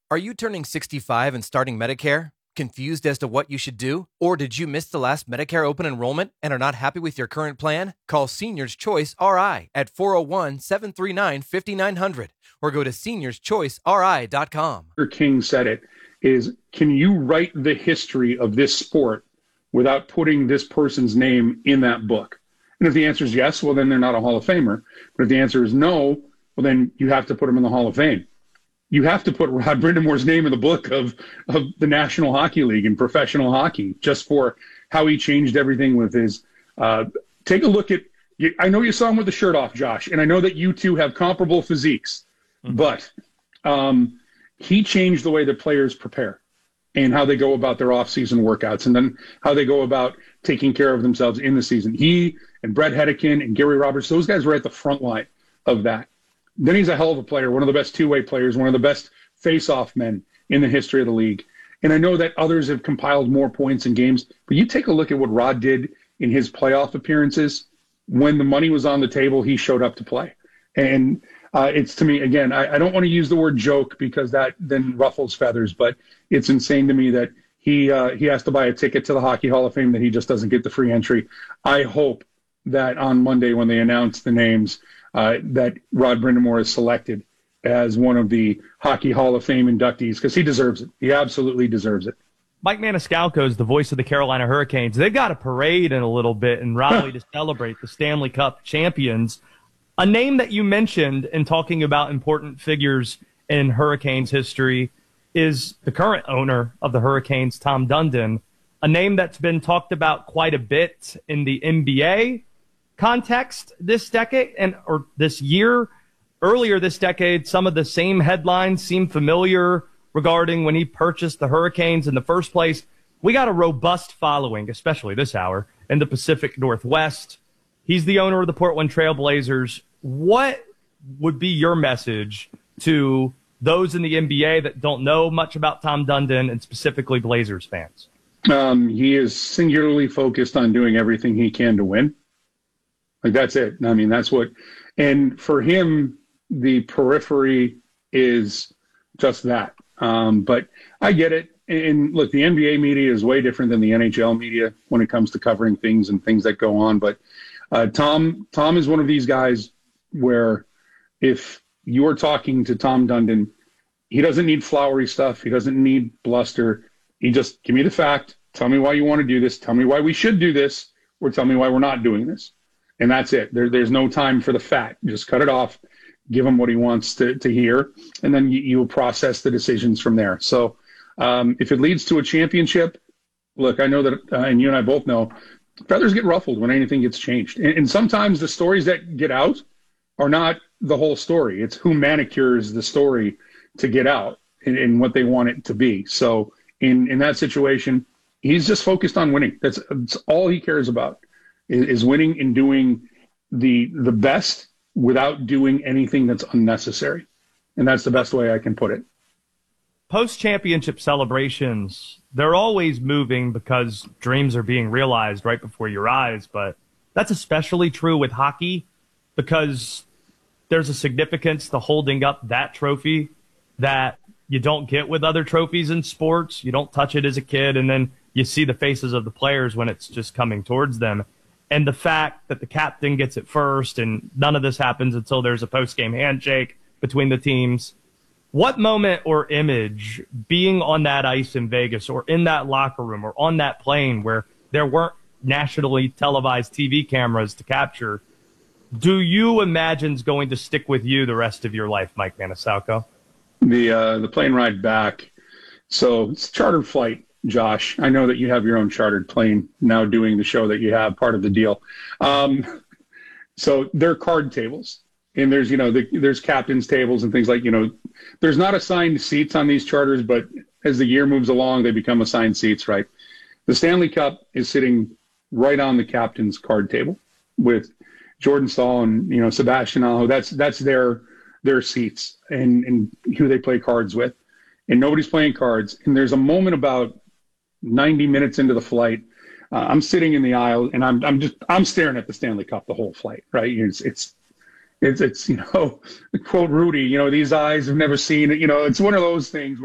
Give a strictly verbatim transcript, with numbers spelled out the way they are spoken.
Are you turning sixty-five and starting Medicare? Confused as to what you should do? Or did you miss the last Medicare open enrollment and are not happy with your current plan? Call Seniors Choice R I at four oh one, seven three nine, five nine zero zero or go to seniors choice r i dot com. King said it, is can you write the history of this sport without putting this person's name in that book? And if the answer is yes, well, then they're not a Hall of Famer. But if the answer is no, well, then you have to put them in the Hall of Fame. You have to put Rod Brind'Amour's name in the book of, of the National Hockey League and professional hockey, just for how he changed everything with his uh, – take a look at – I know you saw him with the shirt off, Josh, and I know that you two have comparable physiques, mm-hmm. but um, he changed the way that players prepare and how they go about their off-season workouts and then how they go about taking care of themselves in the season. He and Brett Hedican and Gary Roberts, those guys were at the front line of that. Then he's a hell of a player, one of the best two-way players, one of the best face-off men in the history of the league. And I know that others have compiled more points in games, but you take a look at what Rod did in his playoff appearances. When the money was on the table, he showed up to play. And uh, it's, to me, again, I, I don't want to use the word joke because that then ruffles feathers, but it's insane to me that he uh, he has to buy a ticket to the Hockey Hall of Fame, that he just doesn't get the free entry. I hope that on Monday when they announce the names, Uh, that Rod Brind'Amour is selected as one of the Hockey Hall of Fame inductees because he deserves it. He absolutely deserves it. Mike Maniscalco is the voice of the Carolina Hurricanes. They've got a parade in a little bit in Raleigh to celebrate the Stanley Cup champions. A name that you mentioned in talking about important figures in Hurricanes history is the current owner of the Hurricanes, Tom Dundon, a name that's been talked about quite a bit in the N B A context this decade and or this year. Earlier this decade, some of the same headlines seem familiar regarding when he purchased the Hurricanes in the first place. We got a robust following, especially this hour, in the Pacific Northwest. He's the owner of the Portland Trail Blazers. What would be your message to those in the N B A that don't know much about Tom Dundon and specifically Blazers fans? Um, he is singularly focused on doing everything he can to win. Like, that's it. I mean, that's what, and for him, the periphery is just that. Um, but I get it. And look, the N B A media is way different than the N H L media when it comes to covering things and things that go on. But uh, Tom, Tom is one of these guys where if you're talking to Tom Dundon, he doesn't need flowery stuff. He doesn't need bluster. He just, give me the fact. Tell me why you want to do this. Tell me why we should do this, or tell me why we're not doing this. And that's it. There, there's no time for the fat. Just cut it off, give him what he wants to, to hear, and then you, you'll process the decisions from there. So um, if it leads to a championship, look, I know that, uh, and you and I both know, feathers get ruffled when anything gets changed. And, and sometimes the stories that get out are not the whole story. It's who manicures the story to get out and, and what they want it to be. So in, in that situation, he's just focused on winning. That's, that's all he cares about. Is winning and doing the the best without doing anything that's unnecessary. And that's the best way I can put it. Post-championship celebrations, they're always moving because dreams are being realized right before your eyes. But that's especially true with hockey because there's a significance to holding up that trophy that you don't get with other trophies in sports. You don't touch it as a kid, and then you see the faces of the players when it's just coming towards them. And the fact that the captain gets it first and none of this happens until there's a post-game handshake between the teams. What moment or image being on that ice in Vegas or in that locker room or on that plane where there weren't nationally televised T V cameras to capture, do you imagine is going to stick with you the rest of your life, Mike Maniscalco? The, uh, the plane ride back. So it's a chartered flight. Josh, I know that you have your own chartered plane now doing the show that you have, part of the deal. Um, so they're card tables, and there's, you know, the, there's captain's tables and things like, you know, there's not assigned seats on these charters, but as the year moves along, they become assigned seats, right? The Stanley Cup is sitting right on the captain's card table with Jordan Staal and, you know, Sebastian Aho. That's, that's their, their seats and, and who they play cards with. And nobody's playing cards. And there's a moment about ninety minutes into the flight, uh, I'm sitting in the aisle and I'm I'm just I'm staring at the Stanley Cup the whole flight, right? It's it's it's, it's you know, quote Rudy, you know, these eyes have never seen it. You know, it's one of those things where